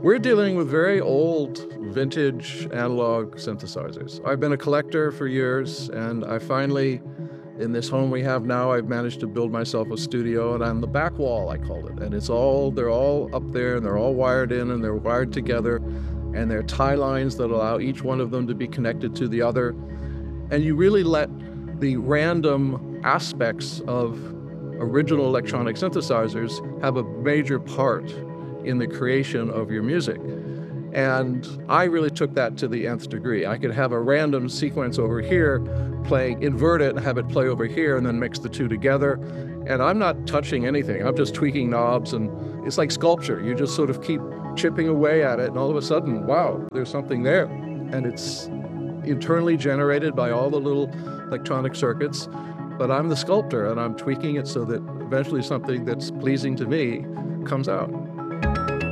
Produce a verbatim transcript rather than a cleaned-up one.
We're dealing with very old, vintage analog synthesizers. I've been a collector for years, and I finally, in this home we have now, I've managed to build myself a studio, and on the back wall, I called it. And it's all, they're all up there, and they're all wired in, and they're wired together, and there are tie lines that allow each one of them to be connected to the other. And you really let the random aspects of original electronic synthesizers have a major part in the creation of your music. And I really took that to the nth degree. I could have a random sequence over here, playing, invert it and have it play over here and then mix the two together. And I'm not touching anything. I'm just tweaking knobs, and it's like sculpture. You just sort of keep chipping away at it, and all of a sudden, wow, there's something there. And it's internally generated by all the little electronic circuits, but I'm the sculptor, and I'm tweaking it so that eventually something that's pleasing to me comes out.